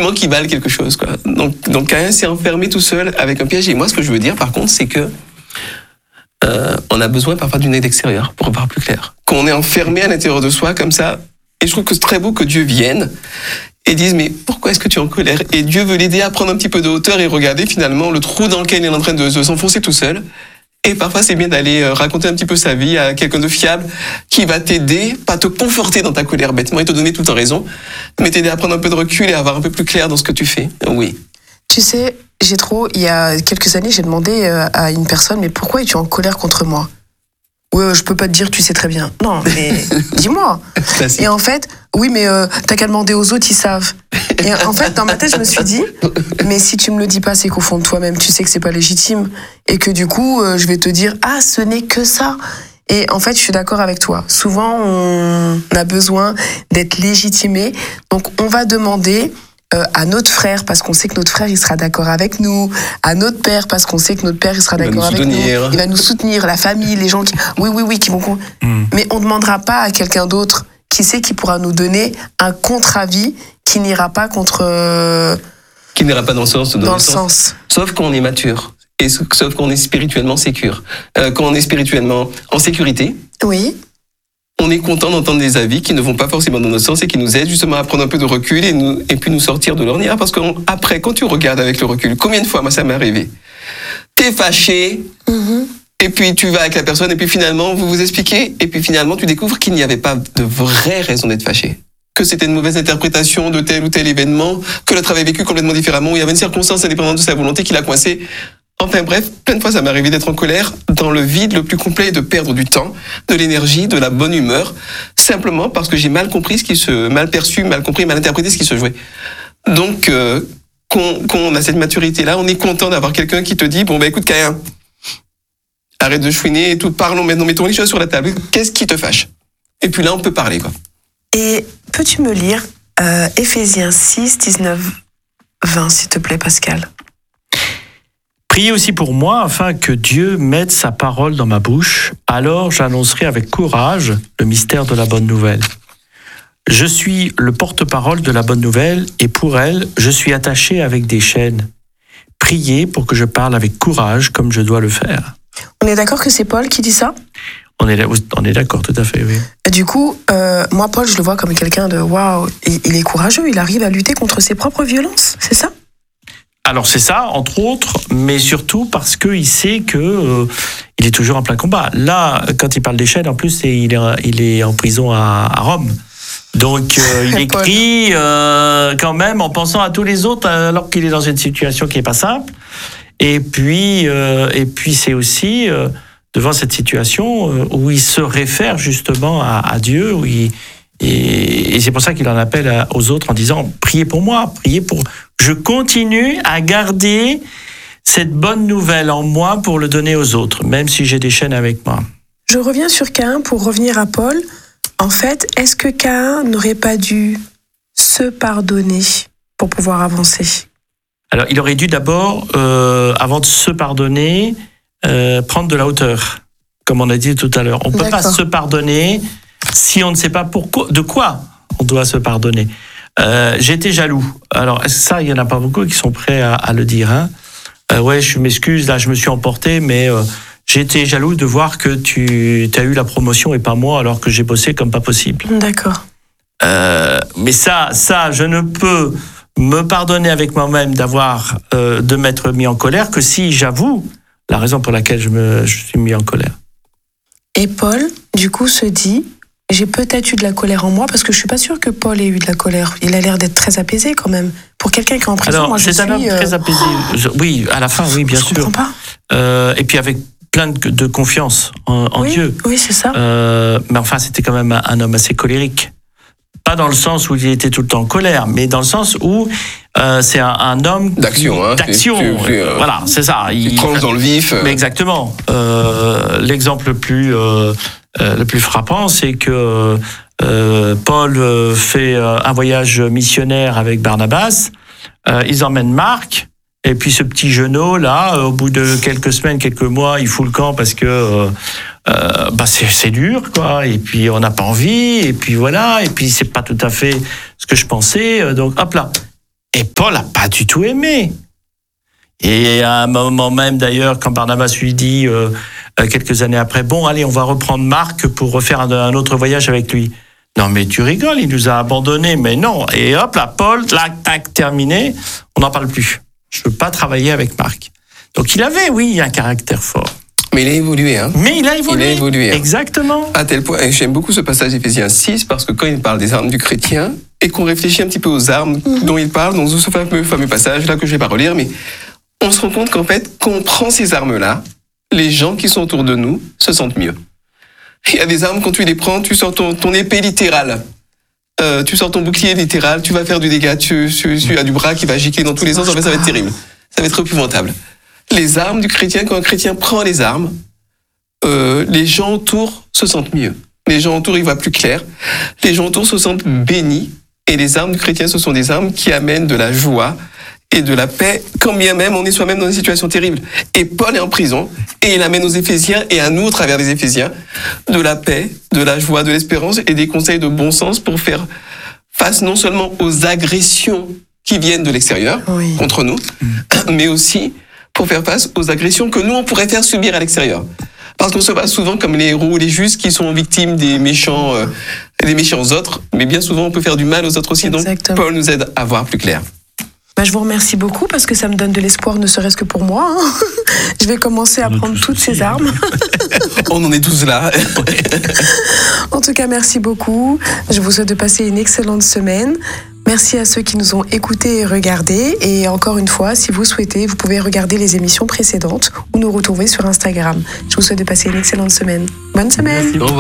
sentiments qui valent quelque chose, quoi. Donc Caïn s'est enfermé tout seul avec un piège. Et moi, ce que je veux dire, par contre, c'est que on a besoin parfois d'une aide extérieure pour voir plus clair. Quand on est enfermé à l'intérieur de soi comme ça, et je trouve que c'est très beau que Dieu vienne et dise mais pourquoi est-ce que tu es en colère? Et Dieu veut l'aider à prendre un petit peu de hauteur et regarder finalement le trou dans lequel il est en train de s'enfoncer tout seul. Et parfois c'est bien d'aller raconter un petit peu sa vie à quelqu'un de fiable qui va t'aider, pas te conforter dans ta colère bêtement et te donner tout le temps raison, mais t'aider à prendre un peu de recul et à avoir un peu plus clair dans ce que tu fais. Oui. Tu sais, il y a quelques années, j'ai demandé à une personne, mais pourquoi es-tu en colère contre moi? Ouais, je peux pas te dire, tu sais très bien. Non, mais dis-moi. Classique. Et en fait, oui, mais t'as qu'à demander aux autres, ils savent. Et en fait, dans ma tête, je me suis dit, mais si tu me le dis pas, c'est qu'au fond de toi-même, tu sais que c'est pas légitime. Et que du coup, je vais te dire, ah, ce n'est que ça. Et en fait, je suis d'accord avec toi. Souvent, on a besoin d'être légitimé. Donc, on va demander à notre frère parce qu'on sait que notre frère il sera d'accord avec nous, à notre père parce qu'on sait que notre père il sera d'accord avec nous, il va nous soutenir, la famille, les gens qui qui vont mais on demandera pas à quelqu'un d'autre qui sait qui pourra nous donner un contre-avis qui n'ira pas qui n'ira pas dans le sens sauf quand on est mature et sauf quand on est spirituellement sécure, quand on est spirituellement en sécurité. Oui. On est content d'entendre des avis qui ne vont pas forcément dans notre sens et qui nous aident justement à prendre un peu de recul et puis nous sortir de l'ornière. Parce qu'après, quand tu regardes avec le recul, combien de fois, moi, ça m'est arrivé, t'es fâché, et puis tu vas avec la personne, et puis finalement, vous vous expliquez, et puis finalement, tu découvres qu'il n'y avait pas de vraie raison d'être fâché. Que c'était une mauvaise interprétation de tel ou tel événement, que l'autre avait vécu complètement différemment, où il y avait une circonstance indépendante de sa volonté qui l'a coincé. Enfin bref, plein de fois ça m'est arrivé d'être en colère, dans le vide le plus complet et de perdre du temps, de l'énergie, de la bonne humeur, simplement parce que j'ai mal compris mal perçu, mal compris, mal interprété ce qui se jouait. Donc, quand on a cette maturité-là, on est content d'avoir quelqu'un qui te dit, bon bah écoute Caïn, arrête de chouiner et tout, parlons maintenant, mettons les choses sur la table, qu'est-ce qui te fâche? Et puis là, on peut parler, quoi. Et peux-tu me lire Éphésiens 6, 19, 20, s'il te plaît, Pascal? Priez aussi pour moi afin que Dieu mette sa parole dans ma bouche, alors j'annoncerai avec courage le mystère de la bonne nouvelle. Je suis le porte-parole de la bonne nouvelle et pour elle, je suis attaché avec des chaînes. Priez pour que je parle avec courage comme je dois le faire. On est d'accord que c'est Paul qui dit ça? On est d'accord, tout à fait, oui. Du coup, moi, Paul, je le vois comme quelqu'un de waouh, il est courageux, il arrive à lutter contre ses propres violences, c'est ça? Alors c'est ça, entre autres, mais surtout parce qu'il sait que il est toujours en plein combat. Là, quand il parle des chaînes, en plus, il est en prison à Rome. Donc il écrit quand même en pensant à tous les autres, alors qu'il est dans une situation qui est pas simple. Et puis c'est aussi devant cette situation où il se réfère justement à Dieu, et c'est pour ça qu'il en appelle aux autres en disant « Priez pour moi, priez pour... » Je continue à garder cette bonne nouvelle en moi pour le donner aux autres, même si j'ai des chaînes avec moi. Je reviens sur Caïn pour revenir à Paul. En fait, est-ce que Caïn n'aurait pas dû se pardonner pour pouvoir avancer? Alors, il aurait dû d'abord, avant de se pardonner, prendre de la hauteur, comme on a dit tout à l'heure. On ne peut pas se pardonner si on ne sait pas de quoi on doit se pardonner. J'étais jaloux. Alors, ça, il n'y en a pas beaucoup qui sont prêts à le dire. Hein. Ouais, je m'excuse, là, je me suis emporté, mais j'étais jaloux de voir que tu as eu la promotion et pas moi, alors que j'ai bossé comme pas possible. D'accord. Mais ça, je ne peux me pardonner avec moi-même de m'être mis en colère que si j'avoue la raison pour laquelle je suis mis en colère. Et Paul, du coup, se dit... J'ai peut-être eu de la colère en moi, parce que je suis pas sûre que Paul ait eu de la colère. Il a l'air d'être très apaisé quand même. Pour quelqu'un qui est en prison, alors, moi je suis... c'est un homme très apaisé. Oui, à la fin, oui, bien sûr. Je comprends pas. Et puis avec plein de confiance en Dieu. Oui, c'est ça. Mais enfin, c'était quand même un homme assez colérique. Pas dans le sens où il était tout le temps en colère, mais dans le sens où c'est un homme d'action. D'action. Voilà, c'est ça. Il tranche dans le vif. Mais exactement. L'exemple le plus frappant, c'est que Paul fait un voyage missionnaire avec Barnabas. Ils emmènent Marc. Et puis ce petit genou là, au bout de quelques semaines, quelques mois, il fout le camp parce que c'est dur, quoi. Et puis on n'a pas envie. Et puis voilà. Et puis c'est pas tout à fait ce que je pensais. Donc hop là. Et Paul n'a pas du tout aimé. Et à un moment même, d'ailleurs, quand Barnabas lui dit, quelques années après, bon, allez, on va reprendre Marc pour refaire un autre voyage avec lui. Non, mais tu rigoles, il nous a abandonnés. Mais non. Et hop, là, Paul, tac, terminé. On n'en parle plus. Je veux pas travailler avec Marc. Donc il avait, oui, un caractère fort. Mais il a évolué, hein. Mais il a évolué. Il a évolué. Exactement. À tel point, et j'aime beaucoup ce passage d'Éphésiens 6, parce que quand il parle des armes du chrétien, et qu'on réfléchit un petit peu aux armes dont il parle, dans ce fameux passage, là que je vais pas relire, mais on se rend compte qu'en fait, quand on prend ces armes-là, les gens qui sont autour de nous se sentent mieux. Il y a des armes, quand tu les prends, tu sors ton épée littérale. Tu sors ton bouclier littéral, tu vas faire du dégât, tu as du bras qui va gicler dans tous les sens, en fait, ça va être terrible. Ça va être épouvantable. Les armes du chrétien, quand un chrétien prend les armes, les gens autour se sentent mieux. Les gens autour, ils voient plus clair. Les gens autour se sentent bénis. Et les armes du chrétien, ce sont des armes qui amènent de la joie et de la paix, quand bien même on est soi-même dans une situation terrible. Et Paul est en prison, et il amène aux Éphésiens, et à nous, au travers des Éphésiens, de la paix, de la joie, de l'espérance, et des conseils de bon sens pour faire face non seulement aux agressions qui viennent de l'extérieur, contre nous, mais aussi pour faire face aux agressions que nous, on pourrait faire subir à l'extérieur. Parce qu'on se voit souvent comme les héros ou les justes qui sont victimes des méchants autres, mais bien souvent on peut faire du mal aux autres aussi. Exactement. Donc Paul nous aide à voir plus clair. Je vous remercie beaucoup parce que ça me donne de l'espoir, ne serait-ce que pour moi. Hein. Je vais commencer à prendre toutes ces armes. On en est tous là. En tout cas, merci beaucoup. Je vous souhaite de passer une excellente semaine. Merci à ceux qui nous ont écoutés et regardés. Et encore une fois, si vous souhaitez, vous pouvez regarder les émissions précédentes ou nous retrouver sur Instagram. Je vous souhaite de passer une excellente semaine. Bonne semaine. Merci.